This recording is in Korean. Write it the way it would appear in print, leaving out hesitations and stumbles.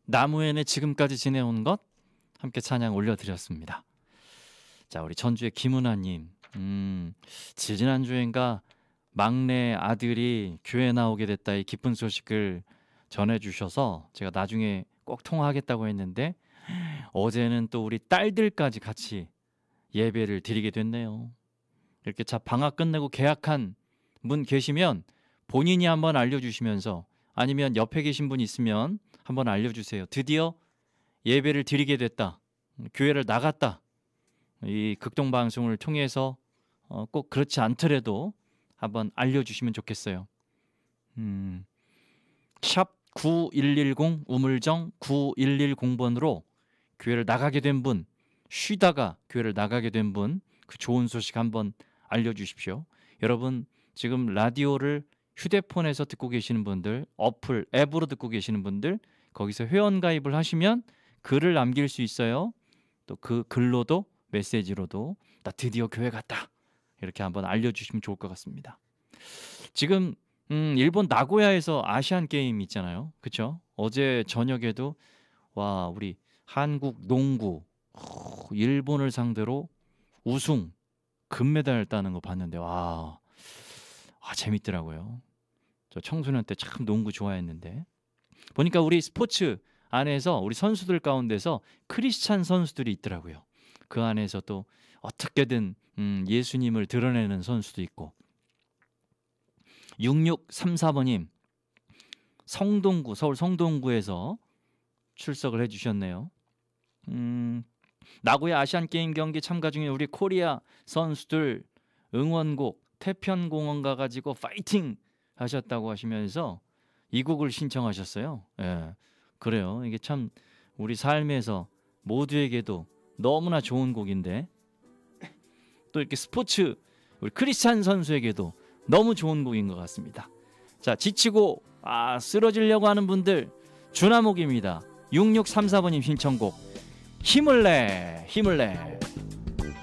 나무엔의 지금까지 지내온 것 함께 찬양 올려드렸습니다. 자, 우리 전주의 김은아님, 지지난주엔가 막내 아들이 교회 나오게 됐다 이 기쁜 소식을 전해주셔서 제가 나중에 꼭 통화하겠다고 했는데 어제는 또 우리 딸들까지 같이 예배를 드리게 됐네요. 이렇게 자 방학 끝내고 계약한 분 계시면 본인이 한번 알려주시면서 아니면 옆에 계신 분 있으면 한번 알려주세요. 드디어 예배를 드리게 됐다. 교회를 나갔다. 이 극동방송을 통해서 꼭 그렇지 않더라도 한번 알려주시면 좋겠어요. 샵 9110 우물정 9110번으로 교회를 나가게 된 분, 쉬다가 교회를 나가게 된 분, 그 좋은 소식 한번 알려주십시오. 여러분 지금 라디오를 휴대폰에서 듣고 계시는 분들, 어플, 앱으로 듣고 계시는 분들, 거기서 회원가입을 하시면 글을 남길 수 있어요. 또 그 글로도 메시지로도 나 드디어 교회 갔다 이렇게 한번 알려주시면 좋을 것 같습니다. 지금 일본 나고야에서 아시안 게임 있잖아요. 그렇죠? 어제 저녁에도 와 우리 한국 농구 일본을 상대로 우승 금메달 따는 거 봤는데 와 재밌더라고요. 저 청소년 때 참 농구 좋아했는데 보니까 우리 스포츠 안에서 우리 선수들 가운데서 크리스찬 선수들이 있더라고요. 그 안에서 또 어떻게든 예수님을 드러내는 선수도 있고 6634번님 성동구 서울 성동구에서 출석을 해주셨네요. 나고야 아시안게임 경기 참가 중인 우리 코리아 선수들 응원곡 태편공원 가가지고 파이팅 하셨다고 하시면서 이 곡을 신청하셨어요. 예, 그래요. 이게 참 우리 삶에서 모두에게도 너무나 좋은 곡인데 또 이렇게 스포츠 우리 크리스찬 선수에게도 너무 좋은 곡인 것 같습니다. 자, 지치고 쓰러지려고 하는 분들 주나목입니다. 6634번님 신청곡 힘을 내 힘을 내.